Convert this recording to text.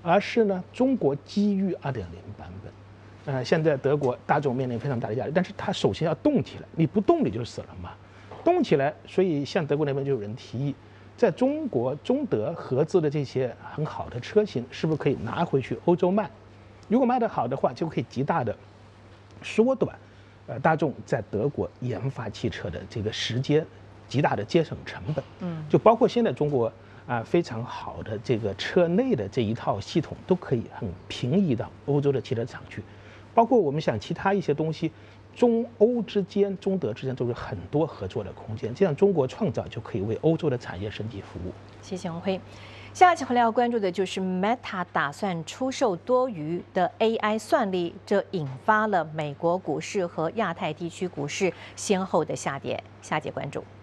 而是呢中国基于2.0版本。现在德国大众面临非常大的压力，但是它首先要动起来，你不动你就死了嘛。动起来，所以像德国那边就有人提议，在中国中德合资的这些很好的车型，是不是可以拿回去欧洲卖？如果卖得好的话，就可以极大的缩短大众在德国研发汽车的这个时间，极大的节省成本。就包括现在中国非常好的这个车内的这一套系统，都可以很平移到欧洲的汽车厂去。包括我们想其他一些东西，中欧之间、中德之间都是很多合作的空间，这样中国创造就可以为欧洲的产业升级服务。 谢谢洪辉。下一期回来要关注的就是 Meta 打算出售多余的 AI 算力，这引发了美国股市和亚太地区股市先后的下跌。下节关注。